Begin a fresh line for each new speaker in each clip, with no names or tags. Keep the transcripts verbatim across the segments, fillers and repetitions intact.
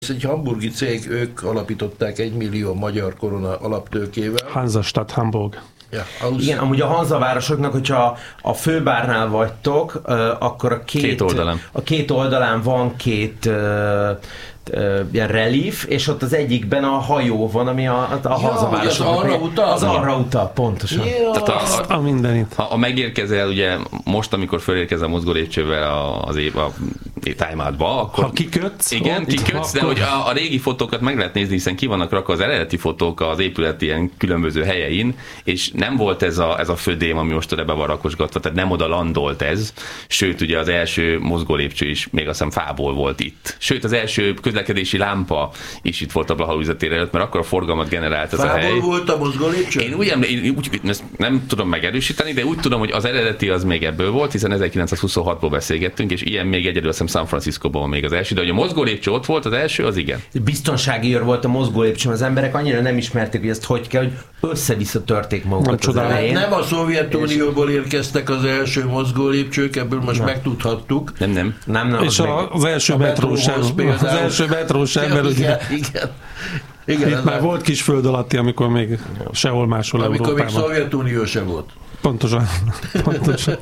Ez egy hamburgi cég, ők alapították egy millió magyar korona alaptőkével.
Hansestadt Hamburg.
Ja,
igen, amúgy a Hanza városoknak, hogyha a főbárnál vagytok, akkor a két,
két oldalán.
A két oldalán van két uh, uh, ilyen relíf, és ott az egyikben a hajó van, ami a, a, a
ja,
Hanza városoknak.
Az arra utal?
Az arra utal, pontosan.
Ja.
Tehát a,
a, a mindenit.
Ha, ha megérkezel, ugye most, amikor fölérkezel a mozgólépcsővel az év a time out-ba, akkor...
Ha kikötsz?
Igen, kikötsz, de hogy a, a régi fotókat meg lehet nézni, hiszen ki vannak rakva az eredeti fotók az épület ilyen különböző helyein, és nem volt ez a, ez a födém, ami most ebbe van rakosgatva, tehát nem oda landolt ez, sőt, ugye az első mozgólépcső is még azt hiszem fából volt itt. Sőt, az első közlekedési lámpa is itt volt a Blaha üzletér előtt, mert akkor a forgalmat generált ez
fából
a hely.
Fából volt a mozgólépcső?
Én úgy, én úgy ezt nem tudom megerősíteni, de úgy tudom, hogy az eredeti az még ebből volt, hiszen ezerkilencszázhuszonhatból beszélgettünk, és ilyen még egyedül azt hiszem San Franciscóban még az első, de hogy a mozgólépcső ott volt, az első, az igen.
Biztonsági őr volt a mozgólépcső, az emberek annyira nem ismerték, hogy ezt hogy kell, hogy össze-vissza törték magukat az elején.
Nem a Szovjetunióból érkeztek az első mozgólépcsők, ebből most nem. megtudhattuk.
Nem, nem.
nem, nem
és
az,
a, az első metró sem. Az első metró sem, mert ugye
igen, igen. Igen,
itt már a... volt kis föld alatti, amikor még sehol máshol
amikor
Európában.
Amikor még Szovjetunió sem volt.
Pontosan. Pontosan.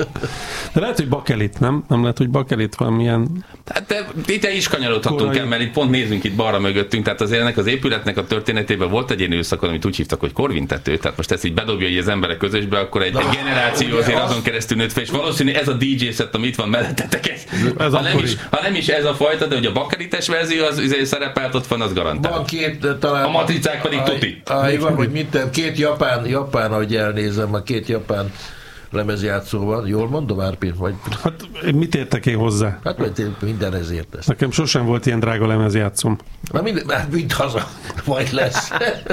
De lehet, hogy bakelit, nem? Nem lehet, hogy bakelit valamilyen...
Hát de itt is kanyarodhatunk korai... el, mert itt pont nézzünk itt balra mögöttünk, tehát azért ennek az épületnek a történetében volt egy ilyen időszakon, amit úgy hívtak, hogy korvintető, tehát most ezt így bedobja így az emberek közösbe, akkor egy, egy generáció azért azon keresztül nőtt fel, és valószínű ez a dé dzsé set, ami itt van mellettetek, ez, ez ha, nem is, ha nem is ez a fajta, de hogy a bakelites verzió az, az szerepelt ott van, az garantált.
Van két, talán...
A matricák pedig tuti.
Van, hogy minden, két japán, japán, ahogy elnézem, a két japán lemezjátszóval. Jól mondom, Árpin? Vagy...
Hát mit értek én hozzá?
Hát mert minden ezért lesz.
Nekem sosem volt ilyen drága lemezjátszom.
Na minden, hát mind haza, majd lesz.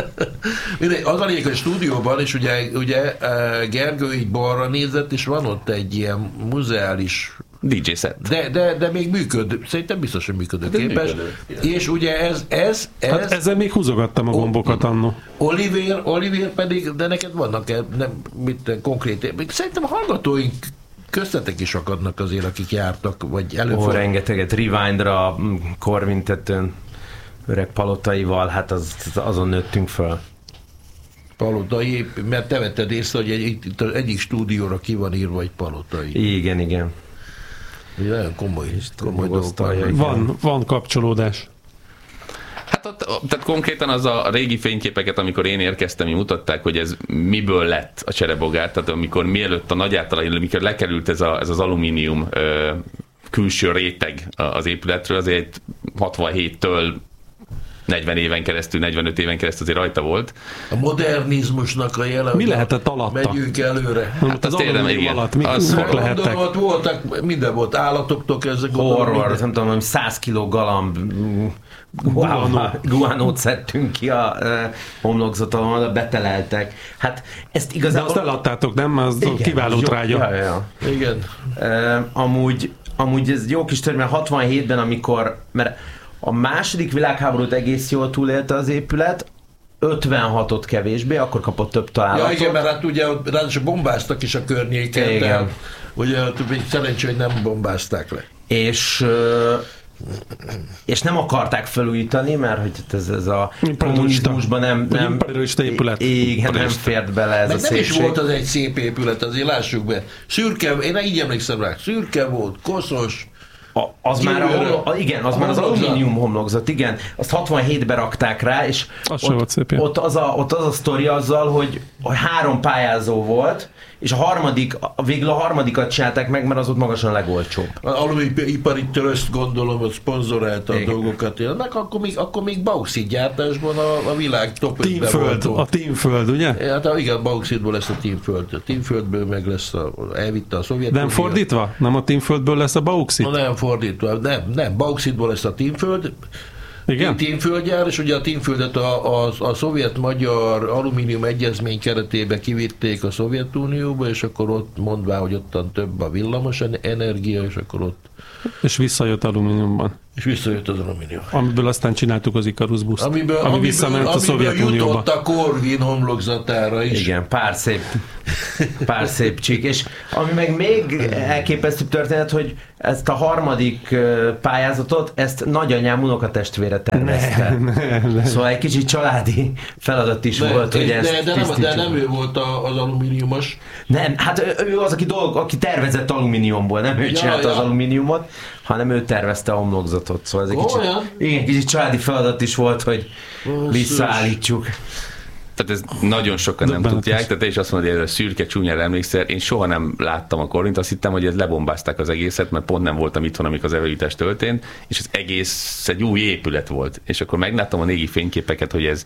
Az a lényeg, hogy stúdióban, és ugye, ugye Gergő így balra nézett, és van ott egy ilyen muzeális
dé dzsé set.
De, de, de még működő, szerintem biztos, hogy működőképes. És ugye ez... ez, ez
hát ezzel még húzogattam a gombokat annó.
Oliver, Oliver pedig, de neked vannak nem, mit, konkrét... Szerintem a hallgatóink köztetek is akadnak azért, akik jártak, vagy előfordul.
Ó, rengeteget. Rewindra, Korvintetőn, öreg Palotaival, hát az, azon nőttünk föl.
Palotai, mert te vetted észre, hogy egy, egy, egyik stúdióra ki van írva egy Palotai.
Igen, igen.
Nagyon komoly, komoly dolgok.
Van, van kapcsolódás.
Hát ott, tehát konkrétan az a régi fényképeket, amikor én érkeztem, mutatták, hogy ez miből lett a cserebogár, tehát amikor mielőtt a nagy általán, amikor lekerült ez, a, ez az alumínium ö, külső réteg az épületről, azért hatvanhéttől negyven éven keresztül, negyvenöt éven keresztül azért rajta volt.
A modernizmusnak a jelen.
Mi lehetett alatta?
Megyünk előre.
Hát az tényleg, igen.
Alatt, mik,
az
mik lehettek?
Ott voltak, minden volt, állatoktól kezdve.
Horror, nem tudom, száz kiló galamb guanót szedtünk ki a uh, homlokzatalon, beteleltek. Hát ezt igazából...
De azt eladtátok, nem? Az igen, kiváló trágya.
Ja, ja.
Igen.
Uh, amúgy, amúgy ez jó kis történet, mert hatvanhétben, amikor... Mert a második világháborút egész jól túlélte az épület, ötvenhatot kevésbé, akkor kapott több találatot.
Ja igen, mert hát ugye ráadásul bombáztak is a környéken, igen. De ugye szerencsé, hogy nem bombázták le.
És, és nem akarták felújítani, mert hogy ez, ez a kommunizmusban nem... nem
imperialista épület.
Igen, nem fért bele ez
meg
a
nem
szépség.
is volt az egy szép épület, azért lássuk be. Szürke, én így emlékszem rá, szürke volt, koszos,
A, az már a, a, igen, az a már az alumínium homlokzat, igen. Azt hatvanhétben rakták rá, és
az
ott, ott, az a, ott az a sztori azzal, hogy, hogy három pályázó volt, és a harmadik, végül a harmadikat csinálták meg, mert az ott magasan legolcsóbb.
Az alumíniumipari tröszt, gondolom, hogy szponzorálta a dolgokat. Meg akkor még, akkor még bauxit gyártásban a, a világ top ötben volt.
A Teamföld, ugye?
Hát igen, bauxitból lesz a Teamföld. A Teamföldből meg lesz a, elvitte a Szovjetunió.
Nem fordítva? Nem a Teamföldből lesz a bauxit?
No, nem fordítva. Nem, nem. Bauxitból lesz a Teamföld.
Igen?
Teamföldgyár, és ugye a Teamföldet a, a, a szovjet-magyar alumínium egyezmény keretében kivitték a Szovjetunióba, és akkor ott mondvá, hogy ottan több a villamos energia, és akkor ott...
És visszajött alumíniumban.
És visszajött az alumínium.
Amiből aztán csináltuk az Icarus buszt,
Amiből,
ami
amiből,
visszament a Szovjetunióba.
jutott a Corvin homlokzatára is.
Igen, pár szép, pár szép csík. És ami meg még elképesztőbb történet, hogy ezt a harmadik pályázatot, ezt nagyanyám unokatestvére tervezte.
Ne, ne.
Szóval egy kicsit családi feladat is
De,
volt, hogy
de,
ezt
de, nem, de
tisztítsuk.
nem ő volt a, az alumíniumos.
Nem, hát ő az, aki, dolg, aki tervezett alumíniumból, nem ő
Ja,
csinálta
ja.
az alumíniumot, hanem ő tervezte a homlokzatot. Szóval ez egy kicsit,
Olyan?
igen, kicsit családi feladat is volt, hogy
Basszus.
visszaállítsuk.
Tehát ez nagyon sokan nem
Döbbenetes.
tudják, tehát te is azt mondod, hogy erre szürke csúnyára emlékszel, én soha nem láttam a Corvint, azt hittem, hogy ez lebombázták az egészet, mert pont nem voltam itthon, amikor az evőítás történt, és az egész egy új épület volt. És akkor megláttam a négi fényképeket, hogy ez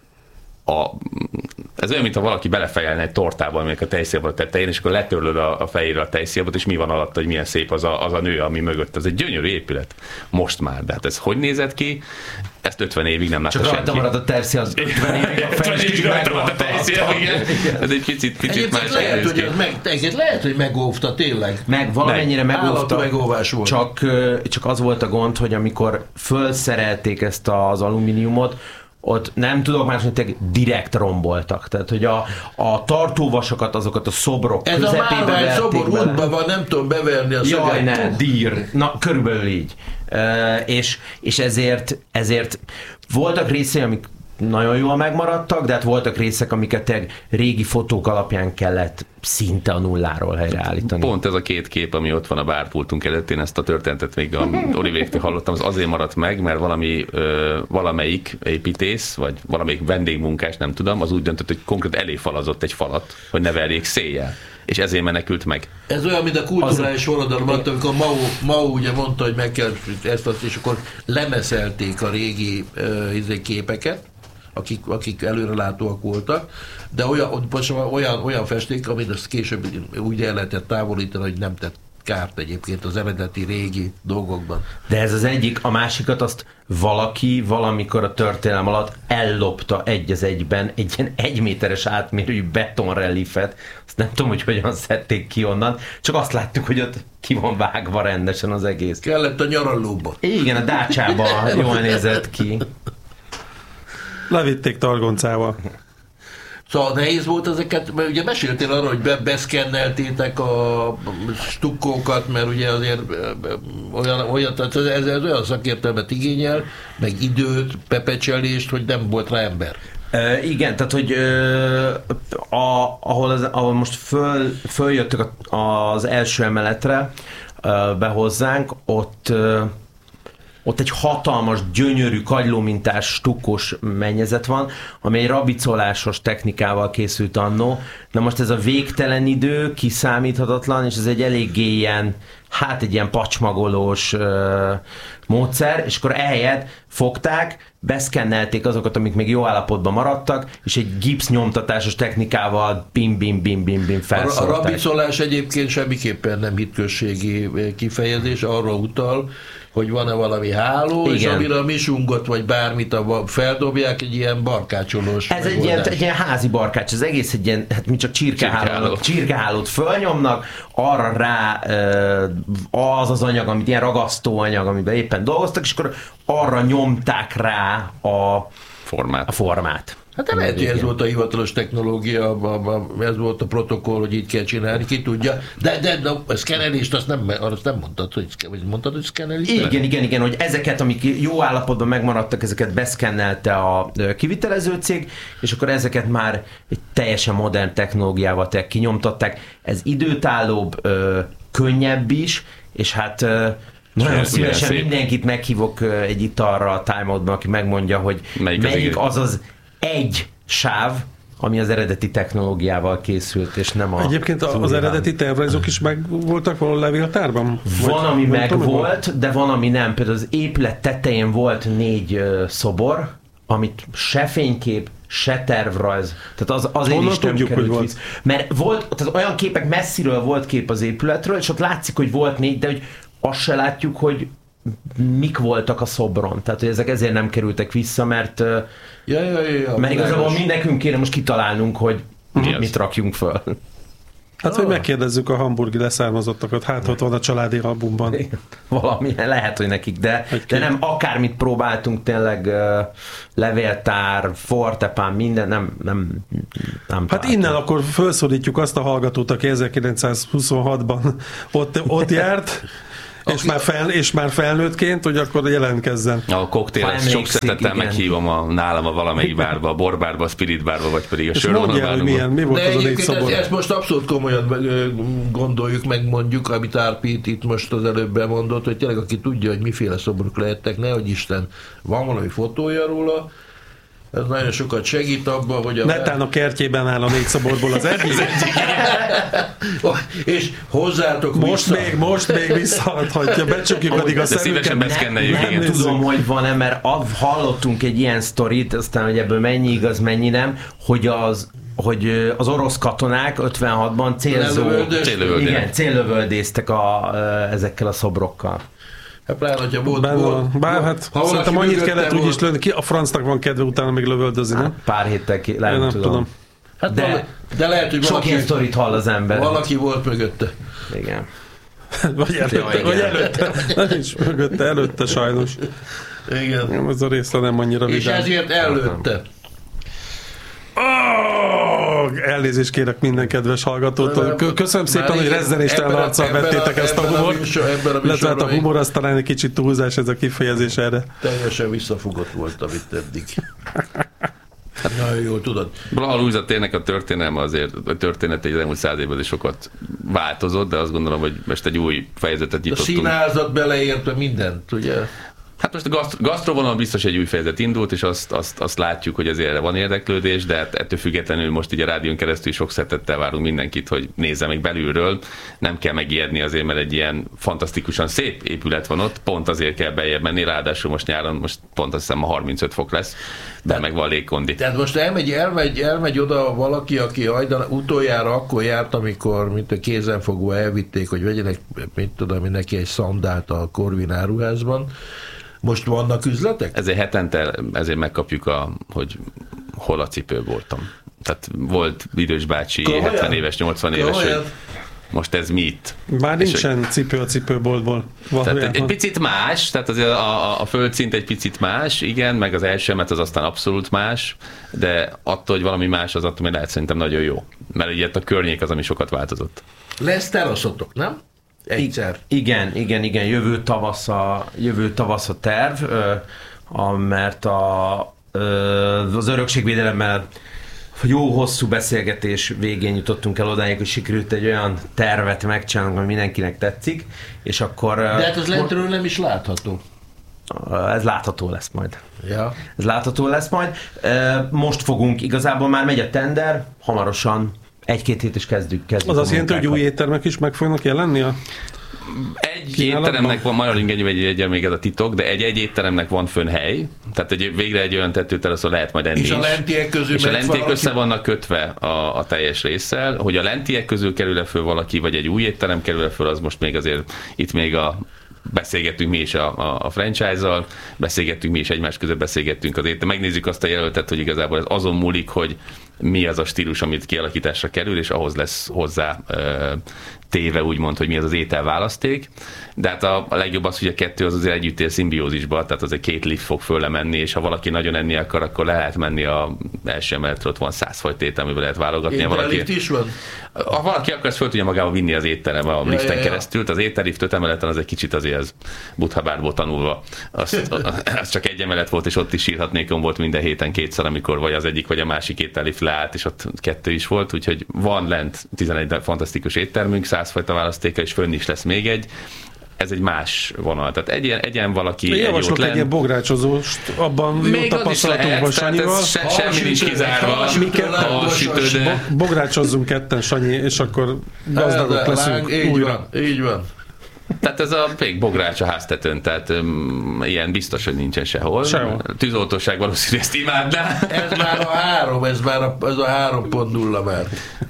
a, ez olyan, mintha valaki belefejelne egy tortába, aminek a tejszélből a tetején, és akkor letörlöd a, a fejére a tejszélből, és mi van alatta, hogy milyen szép az a, az a nő, ami mögött. Ez egy gyönyörű épület. Most már. De hát ez hogy nézett ki? Ezt ötven évig nem látta
Csak
senki.
rajta marad a terci, az ötven évig a
ötven évig
fejlesztésig
rajta van a tejszél,
megvan.
igen. Ez egy picit, picit más
Egyébként lehet, hogy,
egész.
ez meg, egyébként lehet, hogy megóvta tényleg.
Meg valamennyire
Meg.
megóvta,
Állatú megóvás volt.
csak, ö, csak az volt a gond, hogy amikor fölszerelték ezt az alumíniumot, ott nem tudok más, hogy direkt romboltak. Tehát, hogy a, a tartóvasokat, azokat a szobrok
Ez a
közepébe
márvány
verték
szobor
bele.
útban van, nem tudom beverni a
Jaj,
szöget.
ne, dír. Na, körülbelül így. Uh, és, és ezért, ezért voltak részei, amik nagyon jól megmaradtak, de hát voltak részek, amiket tényleg régi fotók alapján kellett szinte a nulláról helyreállítani.
Pont ez a két kép, ami ott van a bárpultunk előtt, én ezt a történetet még a Olivéktől hallottam, az azért maradt meg, mert valami, ö, valamelyik építész, vagy valamelyik vendégmunkás, nem tudom, az úgy döntött, hogy konkrét eléfalazott egy falat, hogy ne verjék széjjel. És ezért menekült meg.
Ez olyan, mint a kulturális forradalom, amikor Mao, Mao ugye mondta, hogy meg kell ezt, azt, és akkor lemeszelték a régi uh, képeket, akik, akik előrelátóak voltak, de olyan, olyan, olyan festék, amit azt később úgy el lehetett távolítani, hogy nem tett kárt egyébként az eredeti régi dolgokban.
De ez az egyik, a másikat azt valaki valamikor a történelem alatt ellopta egy az egyben egy ilyen egyméteres átmérőjű betonreliefet, azt nem tudom, hogy hogyan szedték ki onnan, csak azt láttuk, hogy ott ki van vágva rendesen az egész.
Kellett a nyaralóba.
Igen, a dácsában jól nézett ki.
Levitték targoncával.
Szóval nehéz volt ezeket, mert ugye meséltél arra, hogy be, beszkenneltétek a stukkókat, mert ugye azért olyan, olyan, tehát ez, ez olyan szakértelmet igényel, meg időt, pepecselést, hogy nem volt rá ember.
Uh, igen, tehát hogy uh, a, ahol, az, ahol most föl, följöttök a, az első emeletre uh, be hozzánk, ott uh, ott egy hatalmas, gyönyörű, kagylómintás, stukkos mennyezet van, ami egy rabicolásos technikával készült annó. Na most ez a végtelen idő, kiszámíthatatlan, és ez egy eléggé ilyen, hát egy ilyen pacsmagolós uh, módszer, és akkor ehelyett fogták, beszkennelték azokat, amik még jó állapotban maradtak, és egy gipsznyomtatásos technikával bim, bim, bim, bim, bim felszórták.
A rabicolás egyébként semmiképpen nem hitközségi kifejezés, arra utal, hogy van-e valami háló, igen. És amire a misунgot vagy bármit a feldobják, egy ilyen barkácsolós
Ez egy ilyen, egy ilyen házi barkács, az egész egy ilyen, hát mint csak csirkehálót, csirkehálót fölnyomnak, arra rá az az anyag, amit ilyen ragasztó anyag, amiben éppen dolgoztak, és akkor arra nyomták rá a
formát.
A formát.
Hát de lehet, hogy ez volt a hivatalos technológia, ez volt a protokoll, hogy így kell csinálni, ki tudja. De, de, de a szkennelést azt nem, azt nem mondtad, hogy, vagy mondtad, hogy szkennelést?
Igen, igen, igen, hogy ezeket, amik jó állapotban megmaradtak, ezeket beszkennelte a kivitelező cég, és akkor ezeket már egy teljesen modern technológiával kinyomtatták. Ez időtállóbb, könnyebb is, és hát nagyon szívesen mindenkit meghívok egy italra a Time Out-ban, aki megmondja, hogy melyik, melyik az az egy sáv, ami az eredeti technológiával készült, és nem a...
Egyébként az, az eredeti tervrajzok is meg voltak valahol levéltárban?
Van, ami meg volt, de van, ami nem. Például az épület tetején volt négy uh, szobor, amit se fénykép, se tervrajz. Tehát az, azért
honnan
is nem
tudjuk,
került
hogy
víz. Mert volt, tehát olyan képek messziről volt kép az épületről, és ott látszik, hogy volt négy, de hogy azt se látjuk, hogy mik voltak a szobron. Tehát, hogy ezek ezért nem kerültek vissza, mert,
ja, ja, ja, ja,
mert igazából mi nekünk kéne most kitalálnunk, hogy
mi
mit
az?
rakjunk föl.
Hát, hogy megkérdezzük a hamburgi leszármazottakat, hát ott van a családi albumban.
Valamilyen, lehet, hogy nekik, de, de nem akármit próbáltunk, tényleg uh, levéltár, fortepán, minden, nem, nem, nem
Hát innen akkor felszólítjuk azt a hallgatót, aki ezerkilencszázhuszonhatban ott, ott járt, és, okay. már fel, és már felnőttként, hogy akkor jelentkezzen.
A koktél, sok szeretettel meghívom a, nálam a valamelyik bárba, a borbárba, a spiritbárba, vagy pedig a sörvonalbárba.
Mi volt
de
az a négy
szobor? Ezt, ezt most abszolút komolyan gondoljuk, meg mondjuk, amit Árpít itt most az előbb bemondott, hogy tényleg aki tudja, hogy miféle szobrok lehettek, nehogy Isten, van valami fotója róla, ez nagyon sokat segít abban, hogy a...
Netán a kertjében áll a négy szoborból az egyik.
És hozzátok
most
vissza.
Még, most még visszaadhatja, becsukjuk addig a
szemüket. Nem,
nem tudom, hogy van-e, mert hallottunk egy ilyen sztorit, aztán, hogy ebből mennyi igaz, mennyi nem, hogy az hogy az orosz katonák ötvenhatban célzó, igen, céllövöldéztek a, ezekkel a szobrokkal.
Hát pláne, hogyha volt,
Bár,
volt,
bár hát szerintem annyit kellett úgy is lőni, ki a francnak van kedve utána még lövöldözni, nem?
Pár héttel ki, nem,
nem
tudom.
tudom.
Hát de, de lehet, hogy
sok ilyen sztorit hall az ember.
Valaki volt mögötte.
Igen.
Vagy előtte,
ja,
vagy előtte. Nem is mögötte, előtte sajnos.
Igen.
Ez a részre nem annyira
és
vidám.
És ezért előtte.
Oh, elnézést kérek minden kedves hallgatótól. Köszönöm szépen, hogy rezzenéstelen arccal vettétek ezt a humort. Illetve hát a humor az talán egy kicsit túlzás, ez a kifejezés erre.
Teljesen visszafogott volt, amit eddig. Hát nagyon jól tudod.
Blaha Lujza térnek a történelme azért, a története az elmúlt száz évben is sokat változott, de azt gondolom, hogy most egy új fejezetet nyitottunk.
A színházat beleértve mindent, ugye?
Hát most a gasztro, gasztrovonal biztos egy új fejezet indult, és azt, azt, azt látjuk, hogy azért erre van érdeklődés, de hát ettől függetlenül most így a rádión keresztül sok szeretettel várunk mindenkit, hogy nézze meg belülről. Nem kell megijedni azért, mert egy ilyen fantasztikusan szép épület van ott, pont azért kell bejebb menni, ráadásul most nyáron, most pont azt hiszem a harmincöt fok lesz, de meg van légkondi.
Tehát most elmegy, elmegy, elmegy oda valaki, aki ajdan, utoljára akkor járt, amikor mint a kézenfogva elvitték, hogy vegyenek, mit tudom, neki egy szandált a Corvin áruházban. Most vannak üzletek?
Ezért hetente ezért megkapjuk, a, hogy hol a cipő voltam. Tehát volt idős bácsi, Kajan? hetven éves, nyolcvan éves, Kajan? Hogy most ez mi itt?
Bár nincsen hogy... cipő a cipőboltból.
Tehát egy, egy picit más, tehát azért a, a, a földszint egy picit más, igen, meg az első emet az aztán abszolút más, de attól, hogy valami más, az attól, hogy lehet szerintem nagyon jó. Mert ugye a környék az, ami sokat változott.
Lesz teraszotok, nem? Egyszer.
Igen, igen, igen, jövő tavasz a, jövő tavasz a terv, ö, a, mert a, ö, az örökségvédelemmel jó hosszú beszélgetés végén jutottunk el odáig, hogy sikerült egy olyan tervet megcsinálnunk, ami mindenkinek tetszik, és akkor...
De hát ez lentről nem is látható.
Ez látható lesz majd.
Ja. Ez
látható lesz majd. Most fogunk, igazából már megy a tender, hamarosan egy-két hét is kezdjük. kezdjük
az azt jelenti, hogy új éttermek is meg fognak jelenni a
Egy étteremnek van, magyar ingyenyű egy egyel még ez a titok, de egy, egy étteremnek van fönn hely, tehát egy, végre egy olyan tetőteraszon lehet majd enni
és
is.
A lentiek közül
és a lentiek
valaki...
össze vannak kötve a, a teljes résszel, hogy a lentiek közül kerül-e föl valaki, vagy egy új étterem kerül-e föl, az most még azért itt még a beszélgettünk mi is a, a, a franchise-zal, beszélgettünk mi is egymás között, beszélgettünk az étterem. Megnézzük azt a jelöltet, hogy igazából ez azon múlik, hogy mi az a stílus, amit kialakításra kerül, és ahhoz lesz hozzá ö, téve úgymond, hogy mi az az ételválaszték. De hát a, a legjobb az, hogy a kettő az azért együtt él szimbiózisba, tehát azért két lift fog fölle menni, és ha valaki nagyon enni akar, akkor le lehet menni a első emeletre, ott van száz fajta étel, amiből lehet válogatni.
Étellift is van?
Ha valaki akar, azt föl tudja magával vinni az étterem a ja, liften ja, keresztül. Az étellift öt emeleten az egy kicsit azért az Buddha-bárból tanulva. Az, az csak egy emelet volt, és ott is sírhatnékon volt minden héten kétszer, amikor vagy az egyik, vagy a másik étellift leállt, és ott kettő is volt, úgyhogy van lent tizenegy fantasztikus éttermünk, százfajta választéka, és fönn is lesz még egy. Ez egy más vonal. Tehát egy ilyen, egy ilyen valaki...
Én javaslok egy ilyen bográcsozóst, abban jó tapasztalatunk van Sanyival.
Se, semmi nincs kizárva.
A sütőde. Bográcsozzunk ketten, Sanyi, és akkor gazdagok leszünk
így
újra.
Van, így van.
Tehát ez a még bogrács a háztetőn, tehát um, ilyen biztos, hogy nincsen sehol.
Sehol.
Tűzoltóság valószínűleg ezt imádná.
Ez már a három, ez már a, ez a három pont nulla már.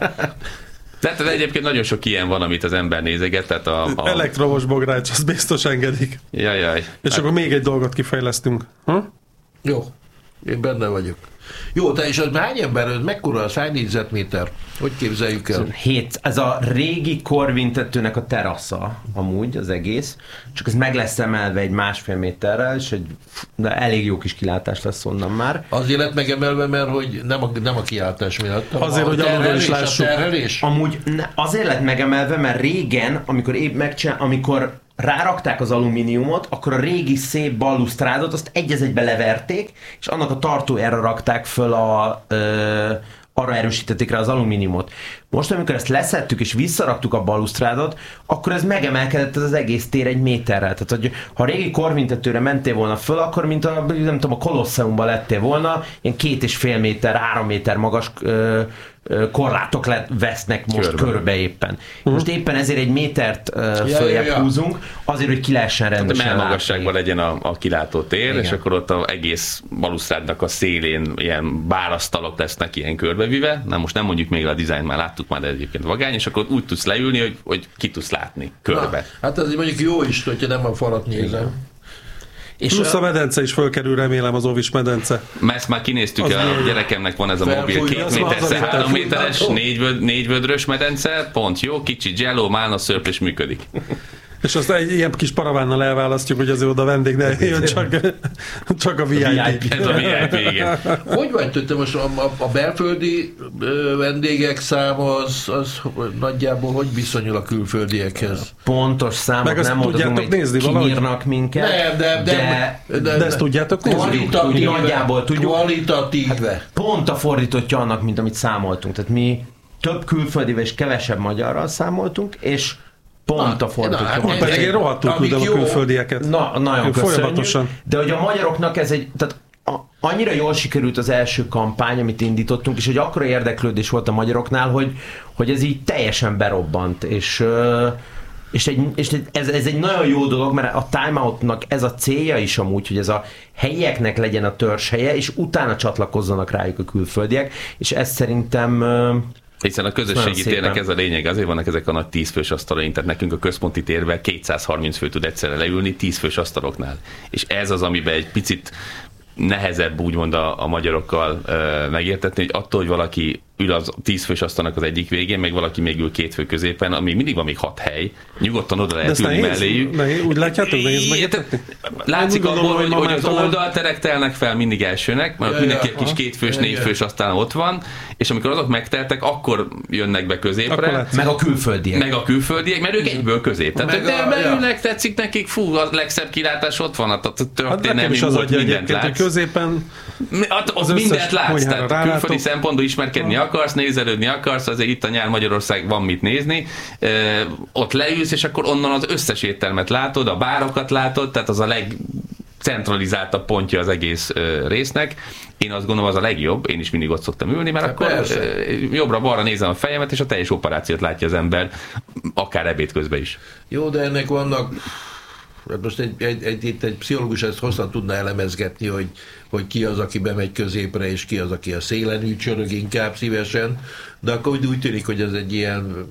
Tehát egyébként nagyon sok ilyen van, amit az ember nézeget. Tehát a, a...
Elektromos bogrács, azt biztos engedik.
Jajjaj.
És hát... akkor még egy dolgot kifejlesztünk. Ha?
Jó. Én benne vagyok. Jó, te és az hány ember, ez mekkora az, hány négyzetméter? Hogy képzeljük el?
Hét, ez a régi korvintetőnek a terasza amúgy az egész, csak ez meg lesz emelve egy másfél méterrel, és egy de elég jó kis kilátás lesz onnan már.
Azért lett megemelve, mert hogy nem a, nem a kiáltás miatt.
Azért,
a
hogy alulról is lássuk.
Amúgy ne, azért lett megemelve, mert régen, amikor épp megcsinál, amikor rárakták az alumíniumot, akkor a régi szép balusztrádot, azt egy az egybe leverték, és annak a tartójára rakták föl a... Ö, arra erősítették rá az alumíniumot. Most, amikor ezt leszettük és visszaraktuk a balusztrádot, akkor ez megemelkedett ez az egész tér egy méterrel. Tehát, hogy ha a régi korvintetőre mentél volna föl, akkor mint a, nem tudom, a Kolosseumban lettél volna, ilyen két és fél méter, három méter magas ö, ö, korlátok le, vesznek most körbe, körbe éppen. Uh-huh. Most éppen ezért egy métert ö, följebb ja, ja, ja. húzunk, azért, hogy ki lehessen rendesen
látni. Magasságban legyen a, a kilátó tér, igen. És akkor ott az egész balusztrádnak a szélén ilyen bárasztalok lesznek ilyen körbevive. Na most nem mondjuk még a dizájnt, már láttuk már, de egyébként vagány, és akkor úgy tudsz leülni, hogy, hogy ki tudsz látni körbe.
Na, hát ez mondjuk jó is, hogyha nem a falat nézem.
És plusz a medence is fölkerül, remélem, az óvis medence.
Mert ezt már kinéztük el, a gyerekemnek van ez a mobil két méter, három méteres, négy, négy vödrös medence, pont jó, kicsi jello, málna, szörp, és működik.
És azt egy ilyen kis paravánnal elválasztjuk, hogy azért oda vendég ne jön, csak, csak a vé i pé.
Ez a vé i pé, igen.
Hogy vagy te most a, a, a belföldi vendégek száma az, az nagyjából hogy viszonyul a külföldiekhez?
Pontos számot nem mondhatunk, hogy kinyírnak minket.
Nem, de, de,
de, de, de ezt tudjátok nézni?
Kvalitatíve.
Nagyjából tudjuk.
Kvalitatíve. Hát
pont a fordítottja annak, mint amit számoltunk. Tehát mi több külföldivel és kevesebb magyarral számoltunk, és pont a fordítottja.
Na, pedig én rohadtul küldöm a külföldieket.
Na, nagyon
folyamatosan.
De hogy a magyaroknak ez egy, tehát a, annyira jól sikerült az első kampány, amit indítottunk, és hogy akkora érdeklődés volt a magyaroknál, hogy, hogy ez így teljesen berobbant, és, és, egy, és ez, ez egy nagyon jó dolog, mert a Time Out-nak ez a célja is amúgy, hogy ez a helyieknek legyen a törzshelye, és utána csatlakozzanak rájuk a külföldiek, és ez szerintem...
Hiszen a közösségi térnek ez a lényeg, azért vannak ezek a nagy tízfős asztalaink, tehát nekünk a központi térben kétszázharminc fő tud egyszerre leülni tízfős asztaloknál. És ez az, amiben egy picit nehezebb úgymond a, a magyarokkal ö, megértetni, hogy attól, hogy valaki ül az tízfős asztalnak az egyik végén, meg valaki még ül két fő középen, ami mindig van még hat hely, nyugodtan oda lehet ülni melléjük.
Nehéz, úgy látjátok, nehéz megértetni?
Látszik abból, hogy, hogy az oldalterek telnek fel mindig elsőnek, mert ja, mindenki ja, egy kis kétfős, négyfős asztalon ott van, és amikor azok megteltek, akkor jönnek be középre.
Meg a külföldiek.
Meg a külföldiek, mert ők egyből közép. Tehát de beülnek, tetszik nekik, fú, a legszebb kilátás ott van, a történelmi múlt, mindent látsz.
Középen
az mindent látsz, tehát külföldi szempontból ismerkedni akarsz, nézelődni akarsz, azért itt a nyár Magyarország van mit nézni, uh, ott leülsz, és akkor onnan az összes éttermet látod, a bárokat látod, tehát az a legcentralizáltabb pontja az egész uh, résznek. Én azt gondolom, az a legjobb, én is mindig ott szoktam ülni, mert hát akkor uh, jobbra-balra nézem a fejemet, és a teljes operációt látja az ember, akár ebéd közben is.
Jó, de ennek vannak... Most egy, egy, egy, egy, egy pszichológus ezt hosszan tudna elemezgetni, hogy, hogy ki az, aki bemegy középre, és ki az, aki a szélen ücsörög inkább szívesen, de akkor úgy, úgy tűnik, hogy ez egy ilyen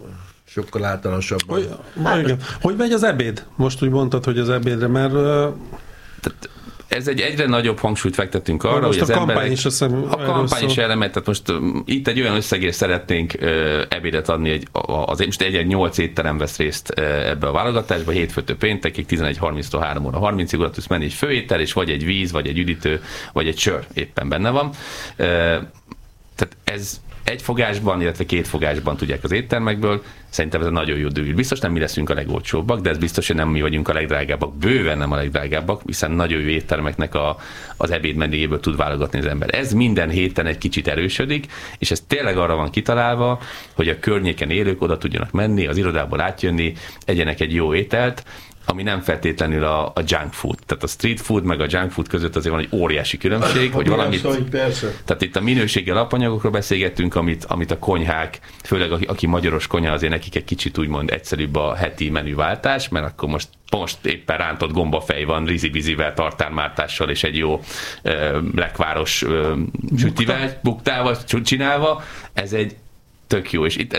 sokkal általánosabb.
Hogy, hát, hogy megy az ebéd? Most úgy mondtad, hogy az ebédre, mert...
Tehát, ez egy egyre nagyobb hangsúlyt fektetünk arra,
hogy
az
a kampány
emberek...
is, azt hiszem,
a kampány is elemet, tehát most uh, itt egy olyan összegért szeretnénk uh, ebédet adni, egy, az, most egy nyolc étterem vesz részt uh, ebbe a válogatásba, hétfőtől péntekig, tizenegy harminctól három óra harmincig oda tudsz menni egy főétel, és vagy egy víz, vagy egy üdítő, vagy egy sör éppen benne van. Uh, tehát ez egy fogásban, illetve két fogásban tudják az éttermekből. Szerintem ez egy nagyon jó dűl. Biztos nem mi leszünk a legolcsóbbak, de ez biztos, hogy nem mi vagyunk a legdrágábbak. Bőven nem a legdrágábbak, hiszen nagyon jó éttermeknek a, az ebéd menüjéből tud válogatni az ember. Ez minden héten egy kicsit erősödik, és ez tényleg arra van kitalálva, hogy a környéken élők oda tudjanak menni, az irodából átjönni, egyenek egy jó ételt, ami nem feltétlenül a, a junk food. Tehát a street food meg a junk food között azért van egy óriási különbség, hogy valamit... Tehát itt a minőségi alapanyagokról beszélgettünk, amit, amit a konyhák, főleg aki, aki magyaros konyha, azért nekik egy kicsit úgymond egyszerűbb a heti menüváltás, mert akkor most, most éppen rántott gombafej van, rizi-bizivel, tartármártással és egy jó uh, lekváros uh, sütivel, buktával csinálva. Ez egy tök jó, és itt ez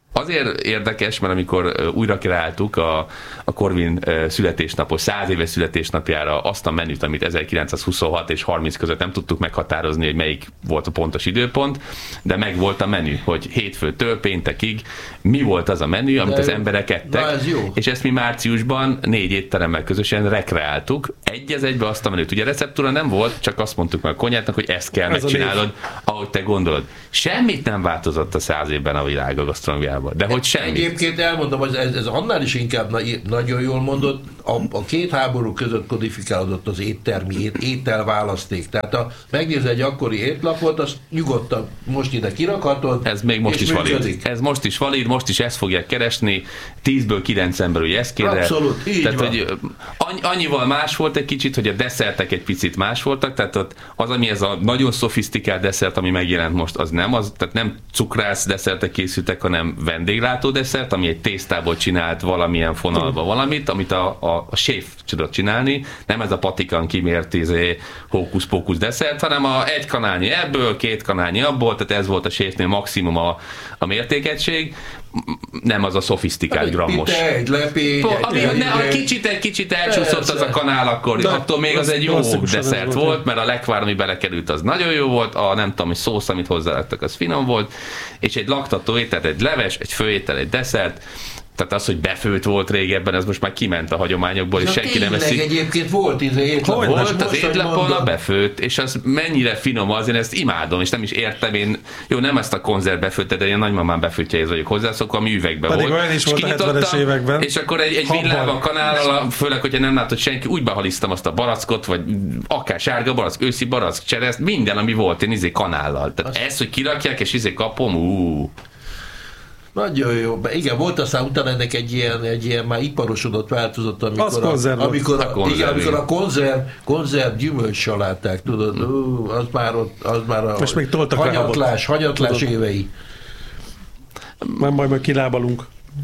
Azért érdekes, mert amikor újra kreáltuk a, a Corvin születésnapos, száz éves születésnapjára azt a menüt, amit ezerkilencszázhuszonhat és harminc között nem tudtuk meghatározni, hogy melyik volt a pontos időpont, de meg volt a menü, hogy hétfőtől péntekig mi volt az a menü, amit de az emberek ettek, és ezt mi márciusban négy étteremmel közösen rekreáltuk, egy az egybe azt a menüt. Ugye a receptúra nem volt, csak azt mondtuk meg a konyhátnak, hogy ezt kell ez megcsinálod, ahogy te gondolod. Semmit nem változott a száz évben a világ a gasztronómiában. De hogy semmi.
Egyébként elmondom, hogy ez, ez annál is inkább na, nagyon jól mondott, a, a két háború között kodifikálódott az éttermi, ét, ételválaszték. Tehát a, megnéz egy akkori étlapot, azt nyugodtan most ide kirakhatod.
Ez még most is működik. valid. Ez most is valid, most is ezt fogják keresni, tízből kilenc ember ugye ezt kérde.
Abszolút, így
tehát,
van.
Hogy annyival más volt egy kicsit, hogy a desszertek egy picit más voltak, tehát az, ami ez a nagyon szofisztikált desszert, ami megjelent most, az nem, az, tehát nem cukrász desszertek készültek, hanem vendéglátó desszert, ami egy tésztából csinált valamilyen fonalba valamit, amit a, a, a séf tudott csinálni, nem ez a patikan kimért izé, hókusz-pókusz desszert, hanem a egy kanálnyi ebből, két kanálnyi abból, tehát ez volt a séfnél maximum a, a mértékegység, nem az a szofisztikált grammos.
Pite, egy lepény,
Po,
egy
ami,
egy,
ne,
egy,
kicsit, egy kicsit elcsúszott az a kanál, akkor de attól még az egy jó desszert volt, volt, mert a lekvár, ami belekerült, az nagyon jó volt, a nem tudom, hogy szósz, amit hozzáadtak, az finom volt, és egy laktató étel, egy leves, egy főétel, egy desszert. Tehát az, hogy befőtt volt régebben, ez most már kiment a hagyományokból, és senki nem eszik.
Egyébként volt ez étlap.
Volt az étlapon a befőtt, és az mennyire finom az, én ezt imádom, és nem is értem, én, jó, nem ezt a konzerv befőttet, de én nagymamám befőttjéhez vagyok hozzászokva, ami üvegben
pedig
volt.
Pedig is volt a hetvenes években.
És akkor egy, egy villában kanállal, főleg, hogyha nem látott senki, úgy behalisztam azt a barackot, vagy akár sárga barack, őszi barack, csereszt, minden, ami volt, én izé kanállal. Tehát azt... ezt, hogy kirakják, és izé kapom, ú.
Nagyon jó. Igen, volt aztán utána ennek egy ilyen, egy ilyen már iparosodott változat, amikor a, amikor a, a, igen, amikor a konzerv, konzerv gyümölcssaláták, tudod, ú, az már ott, az már a hanyatlás, hanyatlás évei.
Már majd majd kilábalunk.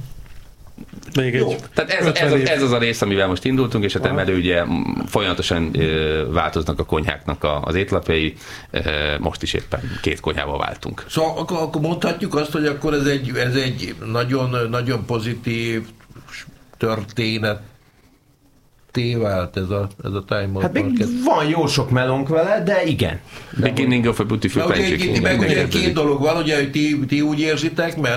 Még egy
Tehát ez, ez, az, ez az a rész, amivel most indultunk, és hát emelő ugye folyamatosan ö, változnak a konyháknak a, az étlapjai, ö, most is éppen két konyhával váltunk.
Szóval akkor, akkor mondhatjuk azt, hogy akkor ez egy, ez egy nagyon, nagyon pozitív történet vált ez a, ez a Time Out
Hát még
Market.
Van jó sok melónk vele, de igen.
Beginning of a beautiful pancake.
Meg ugye két dolog van, ugye, hogy ti, ti úgy érzitek, mert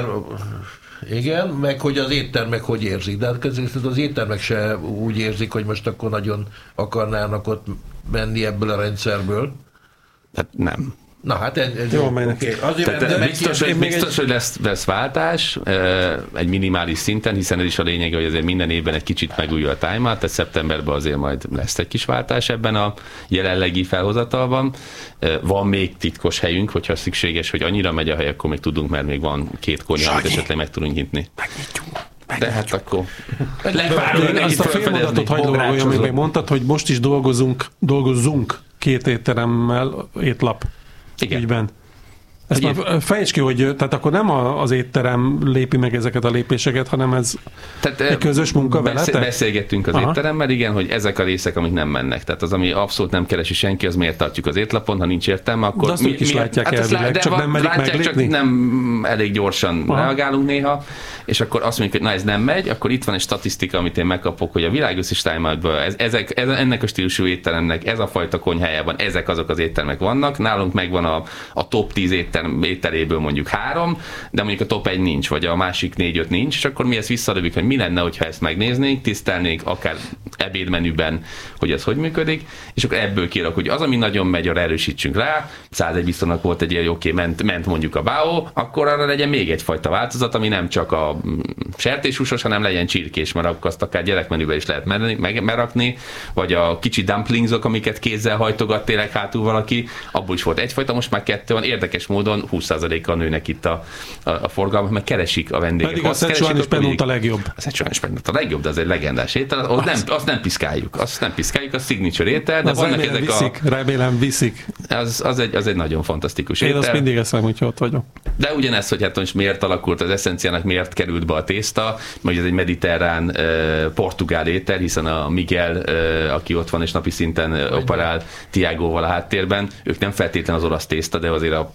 igen, meg hogy az éttermek hogy érzik, de hát az éttermek se úgy érzik, hogy most akkor nagyon akarnának ott menni ebből a rendszerből.
Hát nem.
Na hát ez, ez
jó,
okay. Azért,
Tehát biztos, hogy, biztos egy... hogy lesz, lesz váltás egy minimális szinten, hiszen ez is a lényeg, hogy azért minden évben egy kicsit megújul a Time Out, tehát szeptemberben azért majd lesz egy kis váltás ebben a jelenlegi felhozatalban. Van még titkos helyünk, hogyha szükséges, hogy annyira megy a hely, akkor még tudunk, mert még van két konyha, amit esetleg meg tudunk nyitni.
Megnyitjunk.
De hát akkor
lefárulni. Azt a félmondatot hagyd hogy még mondtad, hogy most is dolgozunk, dolgozzunk két étteremmel étlap. Igen. Ügyben. Ezt már fejtsd ki, hogy tehát akkor nem az étterem lépi meg ezeket a lépéseket, hanem ez tehát, egy közös munka
beszél,
veletek?
Beszélgettünk az Aha. étteremmel, igen, hogy ezek a részek, amik nem mennek. Tehát az, ami abszolút nem keresi senki, az miért tartjuk az étlapon, ha nincs értelme, akkor...
De azt mi, ők is mi, látják hát elvileg, lá, csak van, nem merik látják, meglépni? Csak nem elég gyorsan Aha. reagálunk néha, és akkor azt mondjuk, hogy na ez nem megy, akkor itt van egy statisztika, amit én megkapok, hogy a világ összes Time Out-ban ez, ezek, ez, ennek a stílusú étteremnek, ez a fajta konyhájában, ezek azok az éttermek vannak. Nálunk megvan a, a top tíz étterem, étteréből mondjuk három, de mondjuk a top egy nincs, vagy a másik négy-öt nincs, és akkor mi ezt visszalövjük, hogy mi lenne, hogyha ezt megnéznénk, tisztelnénk akár ebédmenüben, hogy ez hogy működik, és akkor ebből kérek, hogy az, ami nagyon megy, arra erősítsünk rá. százegy biztonnak volt egy ilyen, oké, ment, ment mondjuk a báó, akkor arra legyen még egyfajta változat, ami nem csak a sertéshúsos, hanem legyen csirkés, mert akkor azt akár gyerekmenübe is lehet merakni, vagy a kicsi dumplingsok, amiket kézzel hajtogat tényleg hátul valaki, abból is volt egyfajta, most már kettő van, érdekes módon húsz százalékkal nőnek itt a, a, a forgalmak, mert keresik a vendégek. Pedig a Szechuan Spenót a legjobb.
A Szechuan Spenót a legjobb, de az egy legendás étel, azt nem, azt nem piszkáljuk, azt nem piszkáljuk, a signature étel, de az vannak ezek
viszik, a... Remélem viszik.
Az, az, egy, az egy nagyon fantasztikus
Én
étel.
Én azt mindig eszem, hogyha ott vagyok.
De ugyanez, hogy hát most miért alakult az eszenciának, miért került be a tészta, mert ez egy mediterrán uh, portugál étel, hiszen a Miguel, uh, aki ott van és napi szinten uh, operál Tiagóval a háttérben, ők nem feltétlenül az olasz tészta, de azért a úgymond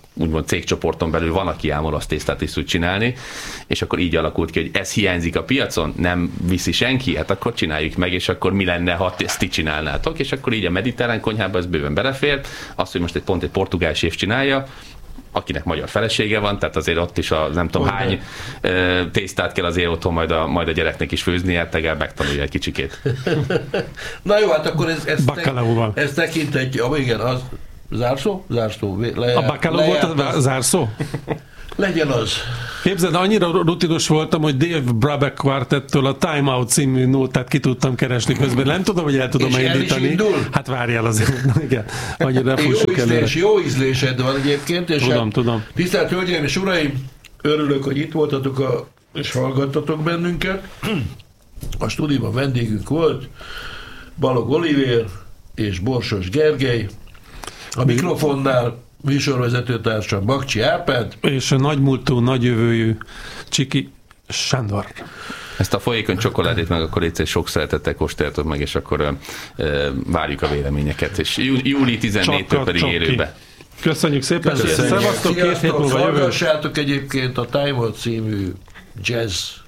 cégcsoporton belül van, aki ám olasz tésztát is tud csinálni, és akkor így alakult ki, hogy ez hiányzik a piacon, nem viszi senki, hát akkor csináljuk meg, és akkor mi lenne, ha ezt ti csinálnátok, és akkor így a mediterrán konyhába ez bőven belefér. Azt, hogy most egy pont egy portugál séf csinálja, akinek magyar felesége van, tehát azért ott is a nem tudom hány ö, tésztát kell azért otthon majd a, majd a gyereknek is főzni, hát legalább megtanulja egy kicsikét.
Na jó, hát akkor ez, ez, tek, ez tekint egy, ah, igen, az zárszó? Zárszó.
Le, a bacalao volt a zárszó?
Legyen az.
Képzeld, annyira rutinos voltam, hogy Dave Brubeck Quartettől a Time Out című nótát ki tudtam keresni közben. Nem tudom, hogy el tudom elindítani. Hát várjál azért. Igen. Annyira fussuk
jó ízlés, jó ízlésed van egyébként. És
tudom,
hát,
tudom.
Tisztelt Hölgyeim és Uraim, örülök, hogy itt voltatok a, és hallgattatok bennünket. A stúdióban vendégünk volt Balog Olivér és Borsos Gergely. A mikrofonnál műsorvezetőtársam Bakcsi Árpád.
És a nagymúltú, nagyjövőjű Csiki Sándor.
Ezt a folyékony csokoládét meg akkor egyszer sok szeretettel kóstoljátok meg, és akkor uh, várjuk a véleményeket. És júli tizennégytől pedig élőbe.
Köszönjük szépen.
Szevasztok, két hét múlva jövő. Hallgassátok egyébként a Time Out című jazz